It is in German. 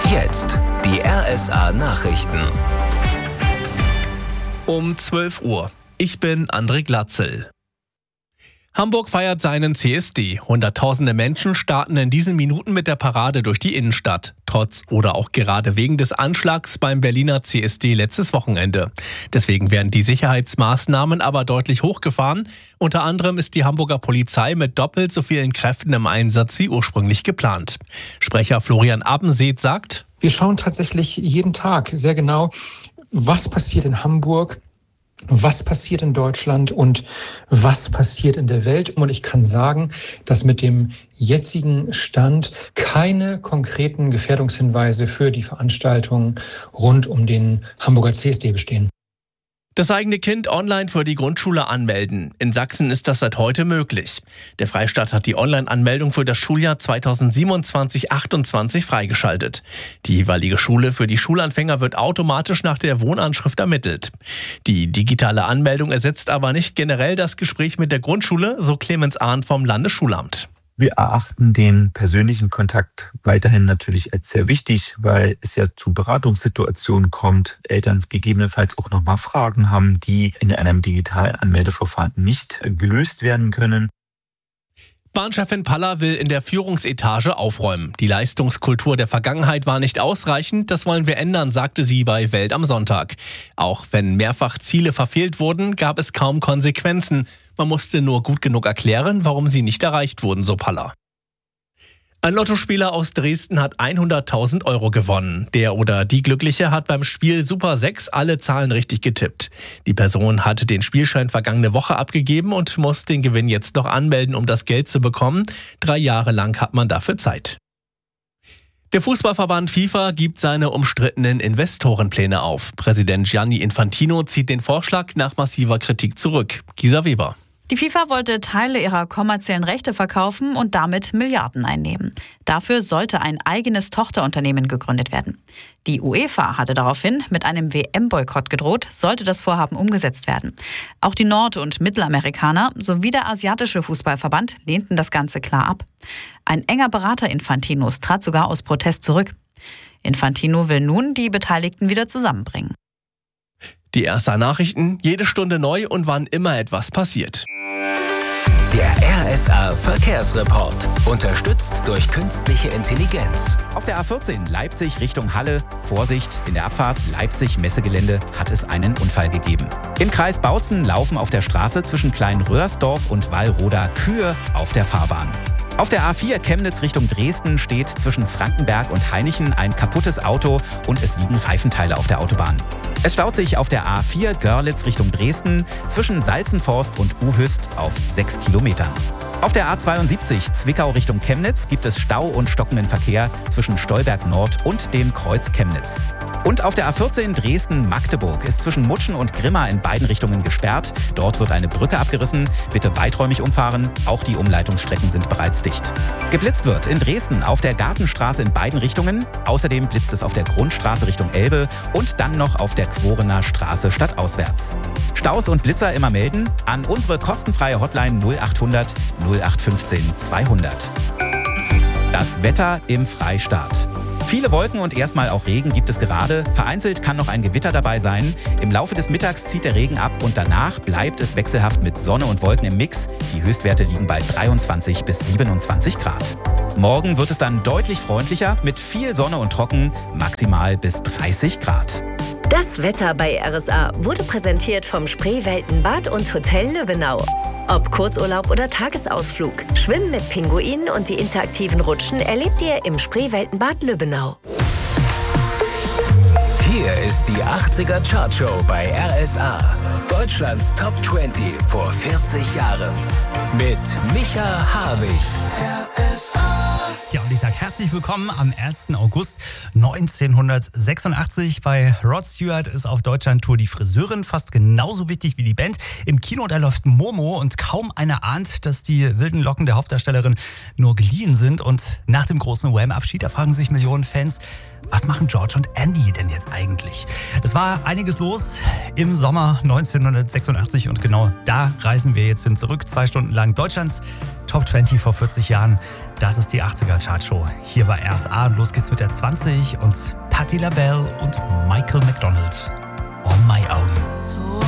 Jetzt die RSA Nachrichten. Um 12 Uhr. Ich bin André Glatzel. Hamburg feiert seinen CSD. Hunderttausende Menschen starten in diesen Minuten mit der Parade durch die Innenstadt. Trotz oder auch gerade wegen des Anschlags beim Berliner CSD letztes Wochenende. Deswegen werden die Sicherheitsmaßnahmen aber deutlich hochgefahren. Unter anderem ist die Hamburger Polizei mit doppelt so vielen Kräften im Einsatz wie ursprünglich geplant. Sprecher Florian Abenseth sagt: Wir schauen tatsächlich jeden Tag sehr genau, was passiert in Hamburg, was passiert in Deutschland und was passiert in der Welt. Und ich kann sagen, dass mit dem jetzigen Stand keine konkreten Gefährdungshinweise für die Veranstaltungen rund um den Hamburger CSD bestehen. Das eigene Kind online für die Grundschule anmelden. In Sachsen ist das seit heute möglich. Der Freistaat hat die Online-Anmeldung für das Schuljahr 2027/28 freigeschaltet. Die jeweilige Schule für die Schulanfänger wird automatisch nach der Wohnanschrift ermittelt. Die digitale Anmeldung ersetzt aber nicht generell das Gespräch mit der Grundschule, so Clemens Ahn vom Landesschulamt. Wir erachten den persönlichen Kontakt weiterhin natürlich als sehr wichtig, weil es ja zu Beratungssituationen kommt, Eltern gegebenenfalls auch nochmal Fragen haben, die in einem digitalen Anmeldeverfahren nicht gelöst werden können. Bahnchefin Paller will in der Führungsetage aufräumen. Die Leistungskultur der Vergangenheit war nicht ausreichend, das wollen wir ändern, sagte sie bei Welt am Sonntag. Auch wenn mehrfach Ziele verfehlt wurden, gab es kaum Konsequenzen. Man musste nur gut genug erklären, warum sie nicht erreicht wurden, so Paller. Ein Lottospieler aus Dresden hat 100.000 € gewonnen. Der oder die Glückliche hat beim Spiel Super 6 alle Zahlen richtig getippt. Die Person hatte den Spielschein vergangene Woche abgegeben und muss den Gewinn jetzt noch anmelden, um das Geld zu bekommen. 3 Jahre lang hat man dafür Zeit. Der Fußballverband FIFA gibt seine umstrittenen Investorenpläne auf. Präsident Gianni Infantino zieht den Vorschlag nach massiver Kritik zurück. Gisa Weber. Die FIFA wollte Teile ihrer kommerziellen Rechte verkaufen und damit Milliarden einnehmen. Dafür sollte ein eigenes Tochterunternehmen gegründet werden. Die UEFA hatte daraufhin mit einem WM-Boykott gedroht, sollte das Vorhaben umgesetzt werden. Auch die Nord- und Mittelamerikaner sowie der asiatische Fußballverband lehnten das Ganze klar ab. Ein enger Berater Infantinos trat sogar aus Protest zurück. Infantino will nun die Beteiligten wieder zusammenbringen. Die RSA Nachrichten, jede Stunde neu und wann immer etwas passiert. Der RSA Verkehrsreport. Unterstützt durch künstliche Intelligenz. Auf der A14 Leipzig Richtung Halle. Vorsicht, in der Abfahrt Leipzig-Messegelände hat es einen Unfall gegeben. Im Kreis Bautzen laufen auf der Straße zwischen Kleinröhrsdorf und Wallroda Kühe auf der Fahrbahn. Auf der A4 Chemnitz Richtung Dresden steht zwischen Frankenberg und Hainichen ein kaputtes Auto und es liegen Reifenteile auf der Autobahn. Es staut sich auf der A4 Görlitz Richtung Dresden zwischen Salzenforst und Uhüst auf 6 Kilometern. Auf der A72 Zwickau Richtung Chemnitz gibt es Stau und stockenden Verkehr zwischen Stolberg Nord und dem Kreuz Chemnitz. Und auf der A14 Dresden-Magdeburg ist zwischen Mutschen und Grimma in beiden Richtungen gesperrt. Dort wird eine Brücke abgerissen. Bitte weiträumig umfahren. Auch die Umleitungsstrecken sind bereits dicht. Geblitzt wird in Dresden auf der Gartenstraße in beiden Richtungen. Außerdem blitzt es auf der Grundstraße Richtung Elbe und dann noch auf der Quorener Straße stadtauswärts. Staus und Blitzer immer melden an unsere kostenfreie Hotline 0800 0815 200. Das Wetter im Freistaat. Viele Wolken und erstmal auch Regen gibt es gerade. Vereinzelt kann noch ein Gewitter dabei sein. Im Laufe des Mittags zieht der Regen ab und danach bleibt es wechselhaft mit Sonne und Wolken im Mix. Die Höchstwerte liegen bei 23 bis 27 Grad. Morgen wird es dann deutlich freundlicher mit viel Sonne und trocken, maximal bis 30 Grad. Das Wetter bei RSA wurde präsentiert vom Spreeweltenbad und Hotel Lübbenau. Ob Kurzurlaub oder Tagesausflug, Schwimmen mit Pinguinen und die interaktiven Rutschen erlebt ihr im Spreeweltenbad Lübbenau. Hier ist die 80er Chartshow bei RSA. Deutschlands Top 20 vor 40 Jahren. Mit Micha Harwig. Ja, und ich sage herzlich willkommen am 1. August 1986. Bei Rod Stewart ist auf Deutschland-Tour die Friseurin fast genauso wichtig wie die Band. Im Kino, da läuft Momo und kaum einer ahnt, dass die wilden Locken der Hauptdarstellerin nur geliehen sind. Und nach dem großen Wham-Abschied, da fragen sich Millionen Fans, was machen George und Andy denn jetzt eigentlich? Es war einiges los im Sommer 1986 und genau da reisen wir jetzt hin zurück. 2 Stunden lang Deutschlands Top 20 vor 40 Jahren. Das ist die 80er Chartshow hier bei RSA. Und los geht's mit der 20 und Patti LaBelle und Michael McDonald.